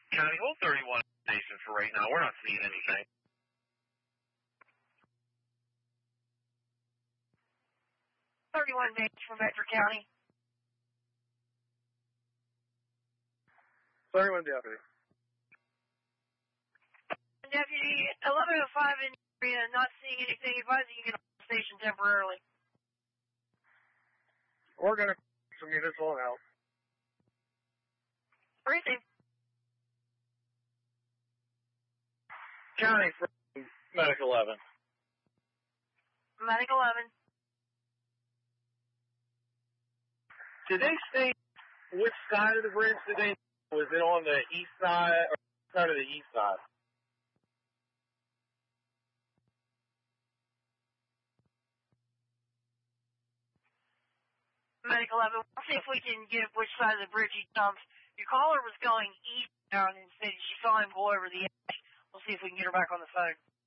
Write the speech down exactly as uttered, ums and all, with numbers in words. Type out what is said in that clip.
County, hold thirty-one station for right now. We're not seeing anything. thirty-one base from Bedford County. thirty-one deputy. Deputy, eleven oh five in the area, not seeing anything. Advise that you can hold the station temporarily. We're going to some units on out. Briefing. County from Medic eleven. Medic eleven. Did they say which side of the bridge did they? Was it on the east side or side of the east side? Medic eleven. We'll see if we can get which side of the bridge he jumped. Your caller was going eastbound and said she saw him go over the edge. We'll see if we can get her back on the phone.